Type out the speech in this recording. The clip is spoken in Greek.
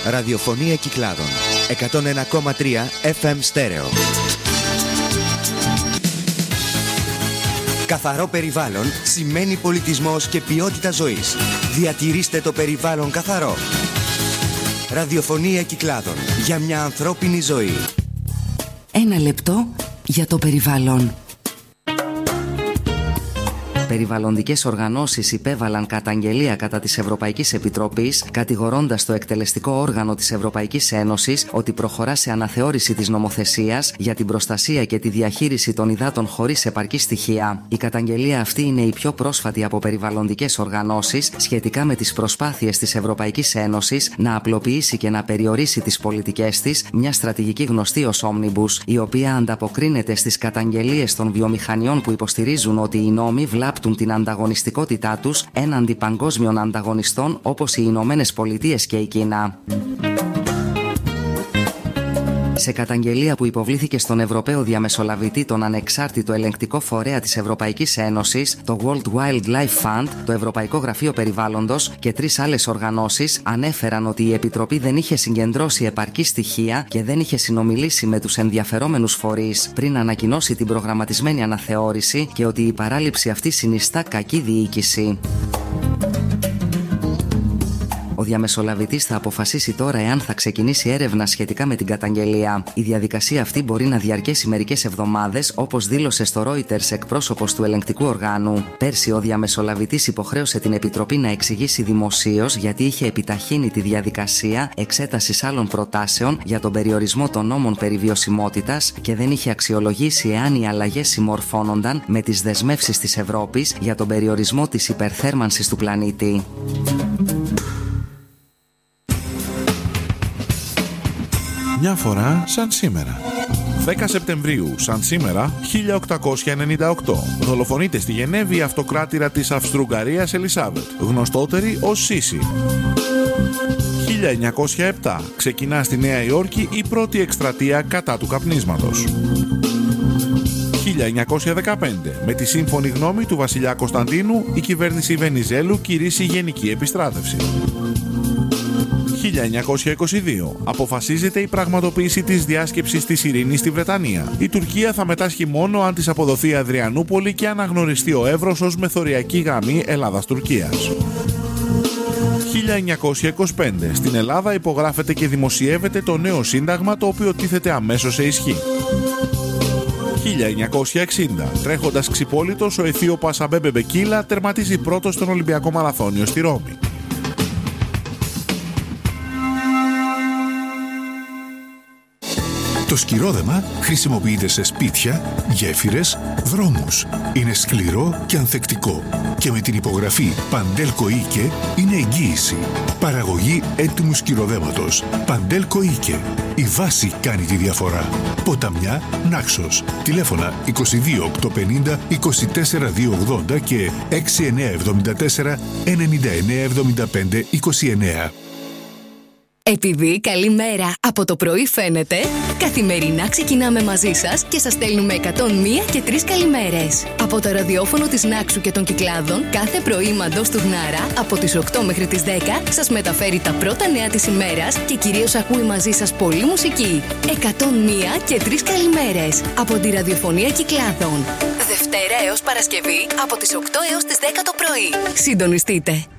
Ραδιοφωνία Κυκλάδων. 101,3 FM στέρεο. Καθαρό περιβάλλον σημαίνει πολιτισμός και ποιότητα ζωής. Διατηρήστε το περιβάλλον καθαρό. Ραδιοφωνία Κυκλάδων. Για μια ανθρώπινη ζωή. Ένα λεπτό για το περιβάλλον. Περιβαλλοντικές οργανώσεις υπέβαλαν καταγγελία κατά της Ευρωπαϊκής Επιτροπής, κατηγορώντας το εκτελεστικό όργανο της Ευρωπαϊκής Ένωσης ότι προχωρά σε αναθεώρηση της νομοθεσίας για την προστασία και τη διαχείριση των υδάτων χωρίς επαρκή στοιχεία. Η καταγγελία αυτή είναι η πιο πρόσφατη από περιβαλλοντικές οργανώσεις σχετικά με τις προσπάθειες της Ευρωπαϊκής Ένωσης να απλοποιήσει και να περιορίσει τις πολιτικές της, μια στρατηγική γνωστή ως Omnibus, η οποία ανταποκρίνεται στις καταγγελίες των βιομηχανιών που υποστηρίζουν ότι οι νόμοι βλάπτουν την ανταγωνιστικότητά τους έναντι παγκόσμιων ανταγωνιστών όπως οι Ηνωμένες Πολιτείες και η Κίνα. Σε καταγγελία που υποβλήθηκε στον Ευρωπαίο Διαμεσολαβητή, τον ανεξάρτητο ελεγκτικό φορέα της Ευρωπαϊκής Ένωσης, το World Wildlife Fund, το Ευρωπαϊκό Γραφείο Περιβάλλοντος και 3 άλλες οργανώσεις ανέφεραν ότι η Επιτροπή δεν είχε συγκεντρώσει επαρκή στοιχεία και δεν είχε συνομιλήσει με τους ενδιαφερόμενους φορείς πριν ανακοινώσει την προγραμματισμένη αναθεώρηση και ότι η παράληψη αυτή συνιστά κακή διοίκηση. Ο διαμεσολαβητής θα αποφασίσει τώρα εάν θα ξεκινήσει έρευνα σχετικά με την καταγγελία. Η διαδικασία αυτή μπορεί να διαρκέσει μερικές εβδομάδες, όπως δήλωσε στο Reuters εκπρόσωπος του ελεγκτικού οργάνου. Πέρσι, ο διαμεσολαβητής υποχρέωσε την Επιτροπή να εξηγήσει δημοσίως γιατί είχε επιταχύνει τη διαδικασία εξέτασης άλλων προτάσεων για τον περιορισμό των νόμων περί βιωσιμότητας και δεν είχε αξιολογήσει εάν οι αλλαγές συμμορφώνονταν με τις δεσμεύσεις της Ευρώπης για τον περιορισμό της υπερθέρμανσης του πλανήτη. Μια φορά σαν σήμερα. 10 Σεπτεμβρίου, σαν σήμερα, 1898. Δολοφονείται στη Γενέβη η αυτοκράτηρα της Αυστρο-Ουγγαρίας Ελισάβετ, γνωστότερη ως Σίση. 1907. Ξεκινά στη Νέα Υόρκη η πρώτη εκστρατεία κατά του καπνίσματος. 1915. Με τη σύμφωνη γνώμη του βασιλιά Κωνσταντίνου, η κυβέρνηση Βενιζέλου κηρύσσει γενική επιστράτευση. 1922. Αποφασίζεται η πραγματοποίηση της διάσκεψης της ειρήνης στη Βρετανία. Η Τουρκία θα μετάσχει μόνο αν της αποδοθεί Αδριανούπολη και αναγνωριστεί ο Εύρος ως μεθοριακή γραμμή Ελλάδας-Τουρκίας. 1925. Στην Ελλάδα υπογράφεται και δημοσιεύεται το νέο σύνταγμα, το οποίο τίθεται αμέσως σε ισχύ. 1960. Τρέχοντας ξυπόλυτος, ο Αιθίωπας Αμπέμπε Μπεκίλα τερματίζει πρώτος στον Ολυμπιακό Μαραθώνιο στη Ρώμη. Το σκυρόδεμα χρησιμοποιείται σε σπίτια, γέφυρες, δρόμους. Είναι σκληρό και ανθεκτικό και με την υπογραφή Παντέλκο Οίκε είναι εγγύηση. Παραγωγή έτοιμου σκυροδέματος. Παντέλκο Οίκε. Η βάση κάνει τη διαφορά. Ποταμιά, Νάξος. Τηλέφωνα 22 850 24 280 και 6974 99 75 29. Επειδή καλή μέρα από το πρωί φαίνεται, καθημερινά ξεκινάμε μαζί σας και σας στέλνουμε 101 και 3 καλημέρες. Από το ραδιόφωνο της Νάξου και των Κυκλάδων, κάθε πρωί Μαντός του Γνάρα, από τις 8 μέχρι τις 10, σας μεταφέρει τα πρώτα νέα της ημέρας και κυρίως ακούει μαζί σας πολλή μουσική. 101 και 3 καλημέρες από τη ραδιοφωνία Κυκλάδων. Δευτέρα έως Παρασκευή, από τις 8 έως τις 10 το πρωί. Συντονιστείτε.